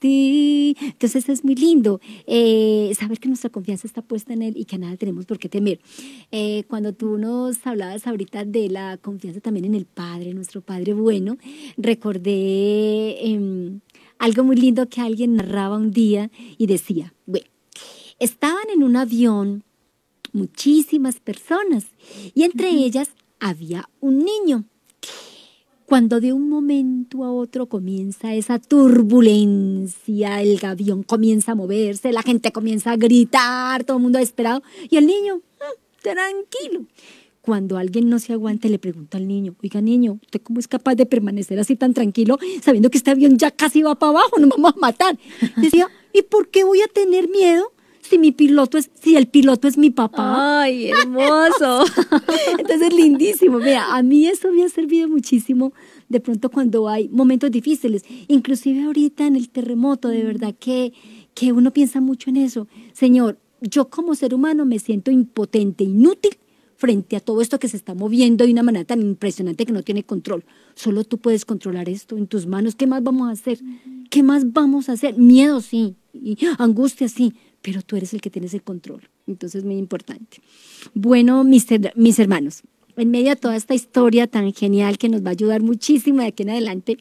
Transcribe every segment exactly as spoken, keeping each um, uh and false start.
ti. Entonces es muy lindo eh, saber que nuestra confianza está puesta en Él y que a nada tenemos por qué temer. Eh, cuando tú nos hablabas ahorita de la confianza también en el Padre, nuestro Padre bueno, recordé eh, algo muy lindo que alguien narraba un día y decía, bueno, estaban en un avión muchísimas personas y entre ellas había un niño. Cuando de un momento a otro comienza esa turbulencia, el avión comienza a moverse, la gente comienza a gritar, todo el mundo desesperado, y el niño, mm, tranquilo. Cuando alguien no se aguanta, le pregunta al niño, oiga niño, ¿usted cómo es capaz de permanecer así tan tranquilo sabiendo que este avión ya casi va para abajo, nos vamos a matar? Decía, ¿y por qué voy a tener miedo? Si mi piloto es, si el piloto es mi papá. ¡Ay, hermoso! Entonces, lindísimo. Mira, a mí eso me ha servido muchísimo de pronto cuando hay momentos difíciles. Inclusive ahorita en el terremoto, de verdad que, que uno piensa mucho en eso. Señor, yo como ser humano me siento impotente, inútil frente a todo esto que se está moviendo de una manera tan impresionante que no tiene control. Solo tú puedes controlar esto en tus manos. ¿Qué más vamos a hacer? ¿Qué más vamos a hacer? Miedo, sí. Y angustia, sí. Pero tú eres el que tienes el control. Entonces es muy importante. Bueno, mis, mis hermanos, en medio de toda esta historia tan genial que nos va a ayudar muchísimo de aquí en adelante,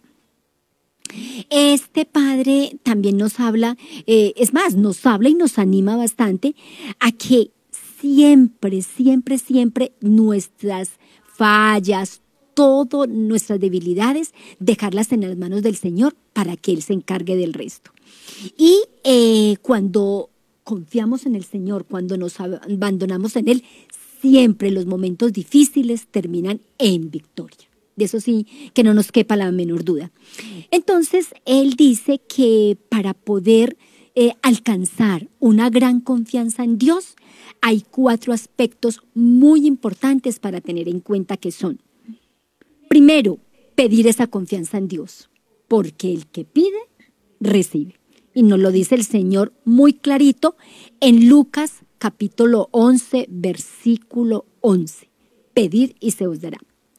este padre también nos habla, eh, es más, nos habla y nos anima bastante a que siempre, siempre, siempre nuestras fallas, todas nuestras debilidades, dejarlas en las manos del Señor para que Él se encargue del resto. Y eh, cuando confiamos en el Señor, cuando nos abandonamos en Él, siempre los momentos difíciles terminan en victoria. De eso sí, que no nos quepa la menor duda. Entonces, Él dice que para poder eh, alcanzar una gran confianza en Dios, hay cuatro aspectos muy importantes para tener en cuenta que son. Primero, pedir esa confianza en Dios, porque el que pide, recibe. Y nos lo dice el Señor muy clarito en Lucas capítulo once, versículo once. Pedid y se os dará.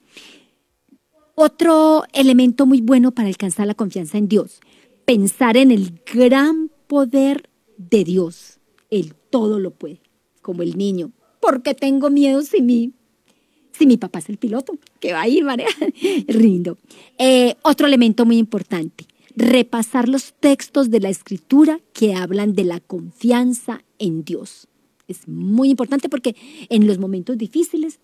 Otro elemento muy bueno para alcanzar la confianza en Dios, pensar en el gran poder de Dios. Él todo lo puede, como el niño. ¿Por qué tengo miedo si mi, si mi papá es el piloto? Que va a ir, María. Rindo. Eh, otro elemento muy importante. Repasar los textos de la Escritura que hablan de la confianza en Dios. Es muy importante porque en los momentos difíciles